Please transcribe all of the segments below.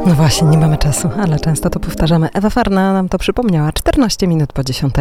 No właśnie, nie mamy czasu, ale często to powtarzamy. Ewa Farna nam to przypomniała. 14 minut po 10.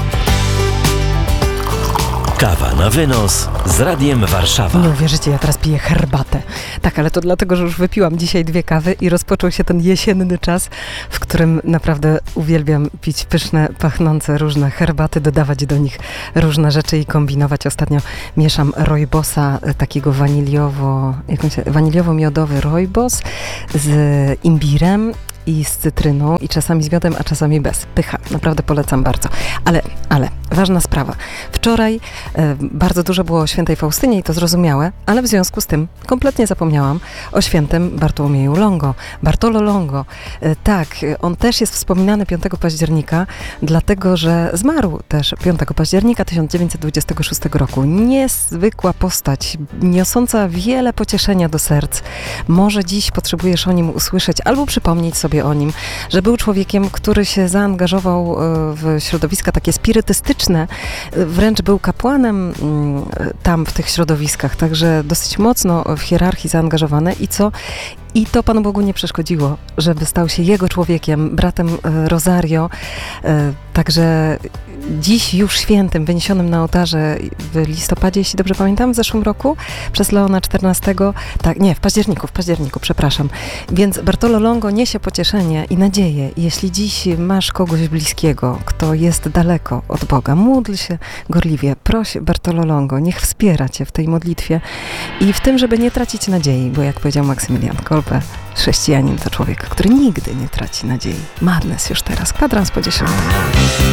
Kawa na wynos z Radiem Warszawa. Nie uwierzycie, ja teraz piję herbatę. Tak, ale to dlatego, że już wypiłam dzisiaj 2 kawy i rozpoczął się ten jesienny czas, w którym naprawdę uwielbiam pić pyszne, pachnące różne herbaty, dodawać do nich różne rzeczy i kombinować. Ostatnio mieszam rooibos-a, takiego waniliowo-miodowy rooibos z imbirem i z cytryną i czasami z miodem, a czasami bez. Pycha. Naprawdę polecam bardzo. Ale ważna sprawa. Wczoraj bardzo dużo było o świętej Faustynie i to zrozumiałe, ale w związku z tym kompletnie zapomniałam o świętym Bartłomieju Longo. Bartolo Longo. Tak, on też jest wspominany 5 października, dlatego, że zmarł też 5 października 1926 roku. Niezwykła postać, niosąca wiele pocieszenia do serc. Może dziś potrzebujesz o nim usłyszeć albo przypomnieć sobie o nim, że był człowiekiem, który się zaangażował w środowiska takie spirytystyczne, wręcz był kapłanem tam w tych środowiskach, także dosyć mocno w hierarchii zaangażowany i to Panu Bogu nie przeszkodziło, żeby stał się jego człowiekiem, bratem Rosario. Także dziś już świętym, wyniesionym na ołtarze w listopadzie, jeśli dobrze pamiętam, w zeszłym roku, przez Leona XIV, tak, nie, w październiku, przepraszam. Więc Bartolo Longo niesie pocieszenie i nadzieję. Jeśli dziś masz kogoś bliskiego, kto jest daleko od Boga, módl się gorliwie, proś Bartolo Longo, niech wspiera cię w tej modlitwie i w tym, żeby nie tracić nadziei, bo jak powiedział Maksymilian Kolbe, chrześcijanin to człowiek, który nigdy nie traci nadziei. Madness już teraz, 10:15.